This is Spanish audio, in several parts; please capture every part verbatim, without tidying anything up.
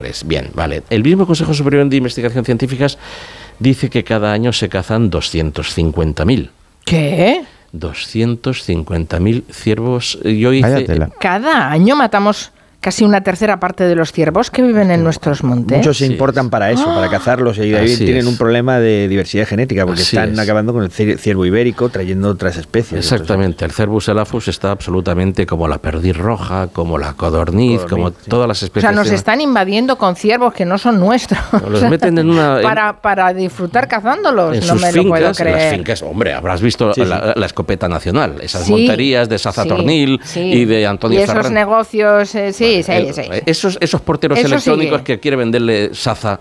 Bien, vale. El mismo Consejo Superior de Investigación Científicas dice que cada año se cazan doscientos cincuenta mil. ¿Qué? doscientos cincuenta mil ciervos. Yo hice... Cada año matamos casi una tercera parte de los ciervos que viven en nuestros montes. Muchos se importan para eso, para cazarlos, y ahí Así tienen es. un problema de diversidad genética, porque Así están es. acabando con el ciervo ibérico, trayendo otras especies. Exactamente, el Cervus elaphus está absolutamente como la perdiz roja, como la codorniz, Codorniz, como sí. todas las O especies. sea, nos están invadiendo con ciervos que no son nuestros. Los meten en una... para, para disfrutar cazándolos, En no sus me fincas, lo puedo creer. las fincas, hombre, habrás visto Sí, sí. La, la escopeta nacional, esas Sí, monterías de Saza sí, Tornil sí. y de Antonio Y esos Ferran. negocios, eh, sí, sí, El- sí. Esos, esos porteros Eso electrónicos sigue. que quiere venderle Saza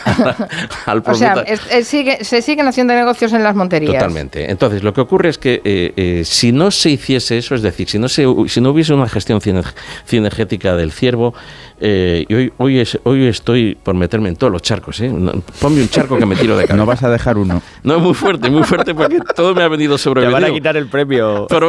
al O sea, propietario. es- es- sigue- se siguen haciendo negocios en las monterías. Totalmente. Entonces, lo que ocurre es que eh, eh, si no se hiciese eso, es decir, si no se, si no hubiese una gestión cine- cinegética del ciervo, eh, y hoy, hoy, es, hoy estoy por meterme en todos los charcos, ¿eh? No, ponme un charco que me tiro de cabeza. No vas a dejar uno. No, muy fuerte, muy fuerte, porque todo me ha venido Te sobrevenido. van a quitar el premio. Pero,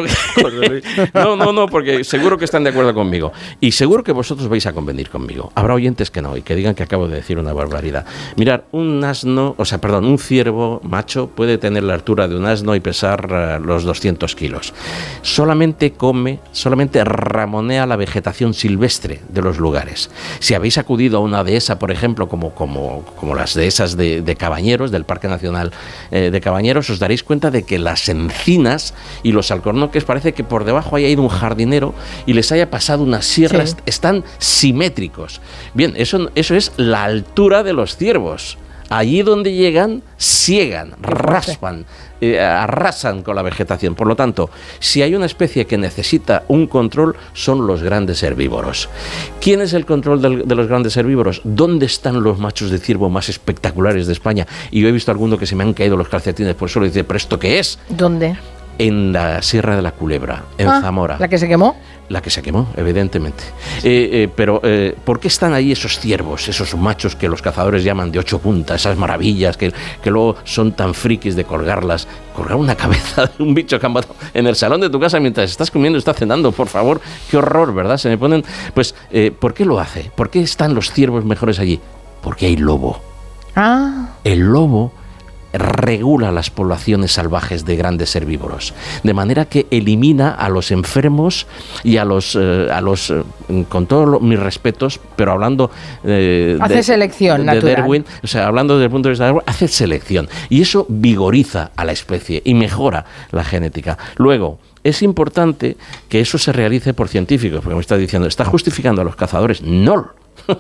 no, no, no, porque seguro que están de acuerdo conmigo. Y seguro que vosotros vais a convenir conmigo. Habrá oyentes que no y que digan que acabo de decir una barbaridad. Mirad, un asno, o sea, perdón, un ciervo macho puede tener la altura de un asno y pesar uh, los doscientos kilos. Solamente come, solamente ramonea la vegetación silvestre de los lugares. Si habéis acudido a una dehesa, por ejemplo, como, como, como las dehesas de, de Cabañeros, del Parque Nacional eh, de Cabañeros, os daréis cuenta de que las encinas y los alcornoques parece que por debajo haya ido un jardinero y les haya pasado una sierra, Sí. est- están simétricos. Bien, eso, eso es la altura de los ciervos. Allí donde llegan, siegan, raspan, eh, arrasan con la vegetación. Por lo tanto, si hay una especie que necesita un control, son los grandes herbívoros. ¿Quién es el control del, de los grandes herbívoros? ¿Dónde están los machos de ciervo más espectaculares de España? Y yo he visto alguno que se me han caído los calcetines por el suelo y dice, ¿pero esto qué es? ¿Dónde? En la Sierra de la Culebra, en Ah, Zamora. ¿La que se quemó? La que se quemó, evidentemente. Eh, eh, pero, eh, ¿por qué están ahí esos ciervos, esos machos que los cazadores llaman de ocho puntas, esas maravillas que, que luego son tan frikis de colgarlas? Colgar una cabeza de un bicho que han matado en el salón de tu casa mientras estás comiendo, estás cenando, por favor. Qué horror, ¿verdad? Se me ponen... Pues, eh, ¿por qué lo hace? ¿Por qué están los ciervos mejores allí? Porque hay lobo. Ah, El lobo regula las poblaciones salvajes de grandes herbívoros, de manera que elimina a los enfermos y a los, eh, a los eh, con todos lo- mis respetos, pero hablando eh, Hace selección de natural. Darwin, o sea, hablando desde el punto de vista de Darwin, hace selección y eso vigoriza a la especie y mejora la genética. Luego, es importante que eso se realice por científicos, porque me está diciendo, ¿está justificando a los cazadores? No.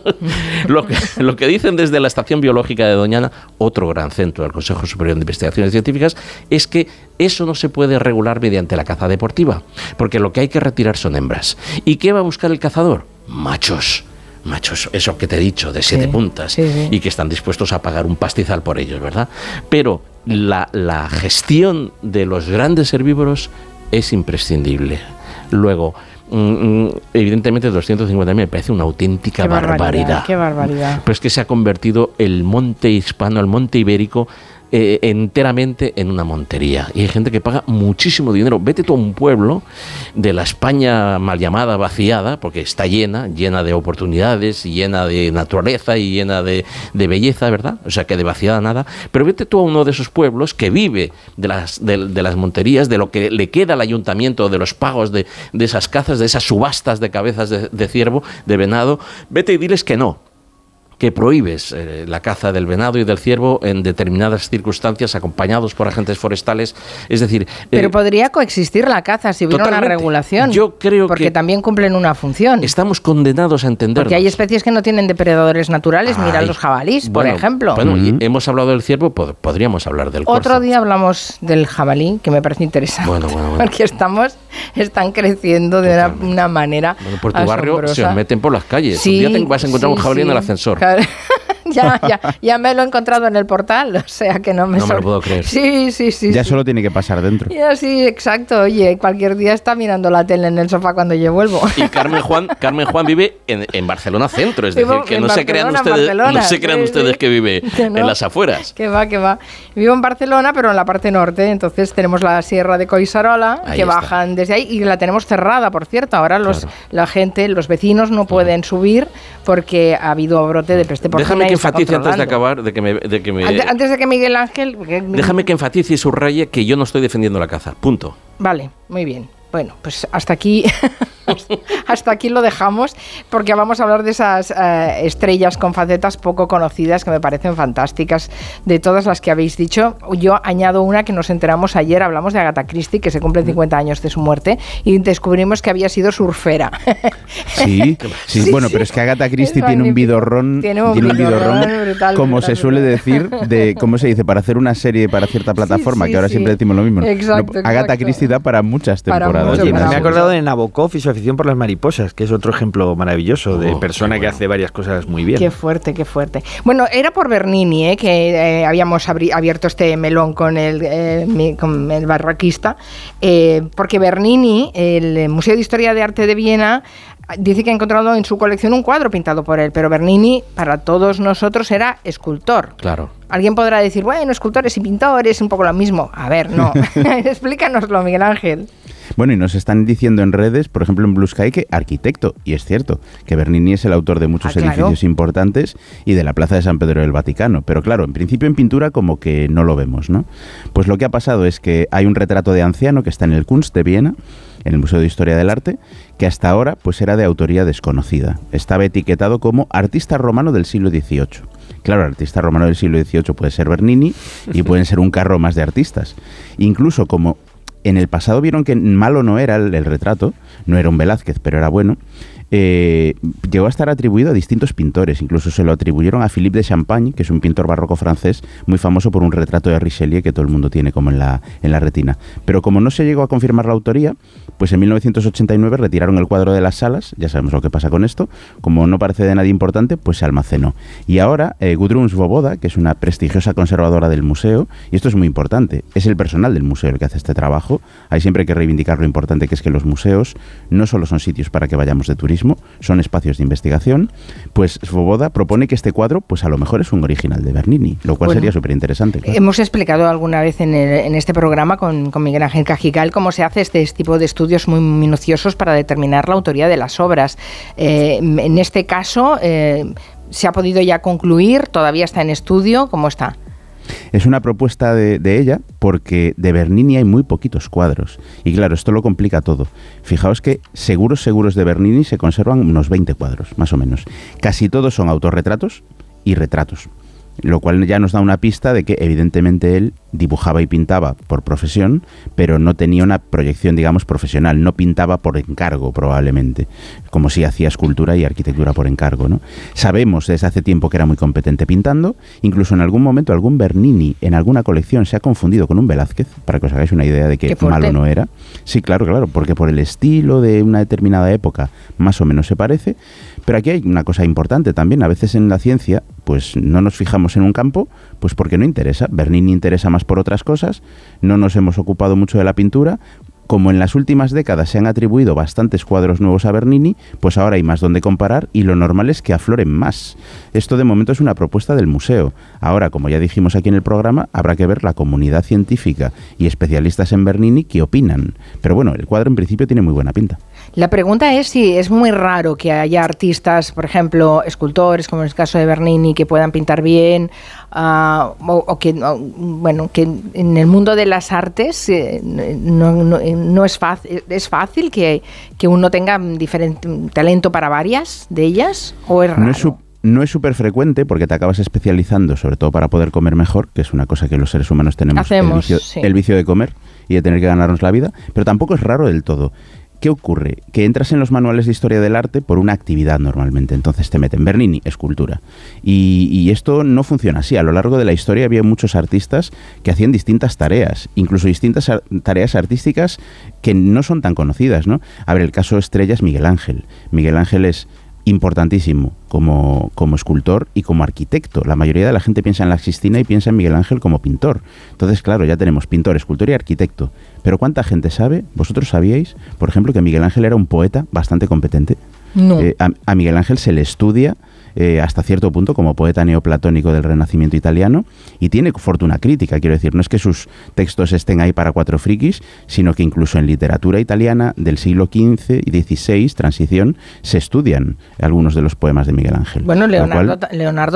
lo, que, lo que dicen desde la Estación Biológica de Doñana, otro gran centro del Consejo Superior de Investigaciones Científicas, es que eso no se puede regular mediante la caza deportiva, porque lo que hay que retirar son hembras. ¿Y qué va a buscar el cazador? Machos. Machos, eso que te he dicho, de siete Sí, puntas, sí, sí. y que están dispuestos a pagar un pastizal por ellos, ¿verdad? Pero la, la gestión de los grandes herbívoros es imprescindible. Luego, mm, evidentemente doscientos cincuenta mil me parece una auténtica qué barbaridad, barbaridad. qué barbaridad. Pero es que se ha convertido el monte hispano, el monte ibérico, eh, enteramente en una montería. Y hay gente que paga muchísimo dinero. Vete tú a un pueblo de la España mal llamada vaciada, porque está llena, llena de oportunidades, y llena de naturaleza y llena de, de belleza, ¿verdad? O sea, que de vaciada nada. Pero vete tú a uno de esos pueblos que vive de las, de, de las monterías, de lo que le queda al ayuntamiento, de los pagos de, de esas cazas, de esas subastas de cabezas de, de ciervo, de venado. Vete y diles que no, que prohíbes eh, la caza del venado y del ciervo en determinadas circunstancias, acompañados por agentes forestales. Es decir... Pero eh, podría coexistir la caza si hubiera una totalmente. regulación. Yo creo porque que también cumplen una función. estamos condenados a entendernos. Porque hay especies que no tienen depredadores naturales. Mira Ay, los jabalís, por bueno, ejemplo. Bueno, y Ujú. hemos hablado del ciervo, pod- podríamos hablar del corzo. Otro día hablamos del jabalí, que me parece interesante. Bueno, bueno, bueno. Porque estamos, están creciendo de una, Totalmente. una manera Bueno, por tu barrio se asombrosa. os meten por las calles. Sí, un día te vas a encontrar sí, un jabalí sí. en el ascensor. Claro. ya, ya, ya me lo he encontrado en el portal, o sea que no me... No me sor- lo puedo creer. Sí, sí, sí. Ya sí. solo tiene que pasar dentro. Ya, sí, exacto. Oye, cualquier día está mirando la tele en el sofá cuando yo vuelvo. Y Carmen Juan, Carmen Juan vive en, en Barcelona Centro, es Vivo decir, que en no se crean Barcelona, ustedes, Barcelona, no se crean sí, ustedes sí. que vive Que no. en las afueras. Que va, que va. Vivo en Barcelona, pero en la parte norte. Entonces tenemos la Sierra de Collserola, Ahí que está. bajan desde ahí y la tenemos cerrada, por cierto. Ahora los, Claro. la gente, los vecinos no pueden subir porque ha habido brote de peste porcina. Déjame y que está enfatice antes de controlando. acabar, de que me, de que me- Ante- Antes de que Miguel Ángel... que- déjame que enfatice y subraye que yo no estoy defendiendo la caza. Punto. Vale, muy bien. Bueno, pues hasta aquí, hasta aquí lo dejamos, porque vamos a hablar de esas eh, estrellas con facetas poco conocidas que me parecen fantásticas. De todas las que habéis dicho, yo añado una que nos enteramos ayer, hablamos de Agatha Christie, que se cumplen cincuenta años de su muerte, y descubrimos que había sido surfera. Sí, sí, Sí, bueno, sí. pero es que Agatha Christie Es tiene un magnífico. vidorrón, Tiene un tiene un vidorrón vidorrón, brutal, como brutal, se suele brutal. decir, de, ¿cómo se dice? Para hacer una serie para cierta plataforma, sí, que ahora sí. siempre decimos lo mismo. Exacto, No, Agatha exacto. Christie da para muchas Para temporadas. mucho, Oye, para me he mucho. acordado de Nabokov y su afición por las mariposas, que es otro ejemplo maravilloso de Oh, persona qué que bueno. hace varias cosas muy bien. Qué fuerte, qué fuerte. Bueno, era por Bernini, ¿eh? que eh, habíamos abri- abierto este melón con el, eh, mi- con el barraquista, eh, porque Bernini, el Museo de Historia de Arte de Viena, dice que ha encontrado en su colección un cuadro pintado por él, pero Bernini para todos nosotros era escultor. Claro. Alguien podrá decir, bueno, escultores y pintores, un poco lo mismo. A ver, no. Explícanoslo, Miguel Ángel. Bueno, y nos están diciendo en redes, por ejemplo en Blue Sky, que arquitecto, y es cierto, que Bernini es el autor de muchos Ah, claro. edificios importantes y de la Plaza de San Pedro del Vaticano, pero claro, en principio en pintura como que no lo vemos, ¿no? Pues lo que ha pasado es que hay un retrato de anciano que está en el Kunst de Viena, en el Museo de Historia del Arte, que hasta ahora pues era de autoría desconocida. Estaba etiquetado como artista romano del siglo dieciocho. Claro, artista romano del siglo dieciocho puede ser Bernini y pueden ser un carro más de artistas. Incluso como en el pasado vieron que malo no era el, el retrato, no era un Velázquez, pero era bueno, eh, llegó a estar atribuido a distintos pintores, incluso se lo atribuyeron a Philippe de Champagne, que es un pintor barroco francés muy famoso por un retrato de Richelieu que todo el mundo tiene como en la, en la retina. Pero como no se llegó a confirmar la autoría, pues en mil novecientos ochenta y nueve retiraron el cuadro de las salas, ya sabemos lo que pasa con esto, como no parece de nadie importante, pues se almacenó. Y ahora eh, Gudrun Svoboda, que es una prestigiosa conservadora del museo, y esto es muy importante, es el personal del museo el que hace este trabajo, hay siempre que reivindicar lo importante que es que los museos no solo son sitios para que vayamos de turismo, son espacios de investigación, pues Svoboda propone que este cuadro, pues a lo mejor es un original de Bernini, lo cual Bueno, sería súper interesante. Claro. Hemos explicado alguna vez en, el- en este programa con, con Miguel Ángel Cajigal cómo se hace este tipo de estudios muy minuciosos para determinar la autoría de las obras. Eh, en este caso, eh, ¿se ha podido ya concluir? ¿Todavía está en estudio? ¿Cómo está? Es una propuesta de, de ella porque de Bernini hay muy poquitos cuadros. Y claro, esto lo complica todo. Fijaos que seguros, seguros de Bernini se conservan unos veinte cuadros, más o menos. Casi todos son autorretratos y retratos. Lo cual ya nos da una pista de que evidentemente él dibujaba y pintaba por profesión, pero no tenía una proyección, digamos, profesional. No pintaba por encargo, probablemente, como si hacía escultura y arquitectura por encargo, ¿no? Sabemos desde hace tiempo que era muy competente pintando. Incluso en algún momento algún Bernini en alguna colección se ha confundido con un Velázquez, para que os hagáis una idea de que Qué fuerte. malo no era. Sí, claro, claro, porque por el estilo de una determinada época más o menos se parece. Pero aquí hay una cosa importante también. A veces en la ciencia, pues no nos fijamos en un campo, pues porque no interesa. Bernini interesa más por otras cosas, no nos hemos ocupado mucho de la pintura. Como en las últimas décadas se han atribuido bastantes cuadros nuevos a Bernini, pues ahora hay más donde comparar y lo normal es que afloren más. Esto de momento es una propuesta del museo. Ahora, como ya dijimos aquí en el programa, habrá que ver la comunidad científica y especialistas en Bernini qué opinan. Pero bueno, el cuadro en principio tiene muy buena pinta. La pregunta es si es muy raro que haya artistas, por ejemplo, escultores, como en el caso de Bernini, que puedan pintar bien, uh, o, o que, o, bueno, que en el mundo de las artes eh, no, no, no es fácil, es fácil que, que uno tenga diferente talento para varias de ellas, o es raro. No es su- No es súper frecuente porque te acabas especializando, sobre todo para poder comer mejor, que es una cosa que los seres humanos tenemos, Hacemos, el, vicio, sí. el vicio de comer y de tener que ganarnos la vida, pero tampoco es raro del todo. ¿Qué ocurre? Que entras en los manuales de historia del arte por una actividad normalmente, entonces te meten Bernini, escultura. Y, y esto no funciona así. A lo largo de la historia había muchos artistas que hacían distintas tareas, incluso distintas ar- tareas artísticas que no son tan conocidas, ¿no? A ver, el caso estrella es Miguel Ángel. Miguel Ángel es importantísimo como, como escultor y como arquitecto. La mayoría de la gente piensa en la Sixtina y piensa en Miguel Ángel como pintor. Entonces, claro, ya tenemos pintor, escultor y arquitecto. Pero ¿cuánta gente sabe? ¿Vosotros sabíais, por ejemplo, que Miguel Ángel era un poeta bastante competente? No. Eh, a, a Miguel Ángel se le estudia eh, hasta cierto punto como poeta neoplatónico del Renacimiento italiano y tiene fortuna crítica, quiero decir, no es que sus textos estén ahí para cuatro frikis, sino que incluso en literatura italiana del siglo quince y dieciséis, transición, se estudian algunos de los poemas de Miguel Ángel. Bueno, Leonardo, cual, Leonardo